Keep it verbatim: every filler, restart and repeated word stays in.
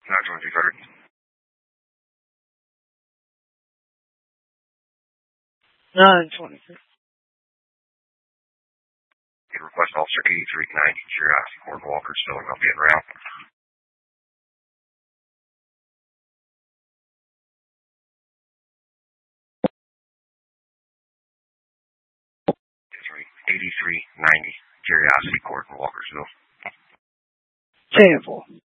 nine twenty-two thirty. nine twenty-three. Request Officer eighty-three ninety, Curiosity Court, Walkersville, and I'll be en route. eighty-three ninety, Curiosity Court in Walkersville. ten four.